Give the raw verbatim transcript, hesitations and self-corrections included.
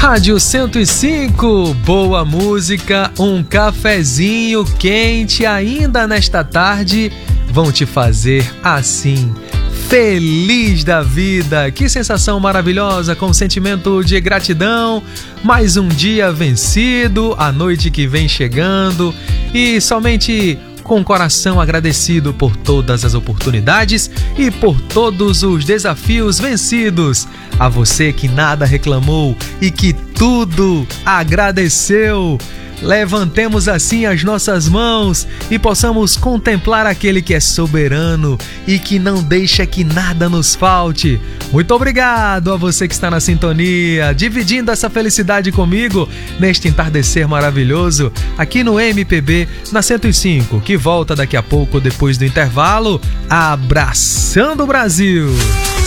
Rádio cento e cinco, boa música, um cafezinho quente ainda nesta tarde vão te fazer assim, feliz da vida. Que sensação maravilhosa, com sentimento de gratidão. Mais um dia vencido, a noite que vem chegando e somente com o coração agradecido por todas as oportunidades e por todos os desafios vencidos. A você que nada reclamou e que tudo agradeceu. Levantemos assim as nossas mãos e possamos contemplar aquele que é soberano e que não deixa que nada nos falte. Muito obrigado a você que está na sintonia, dividindo essa felicidade comigo neste entardecer maravilhoso aqui no M P B na cento e cinco, que volta daqui a pouco depois do intervalo. Abraçando o Brasil!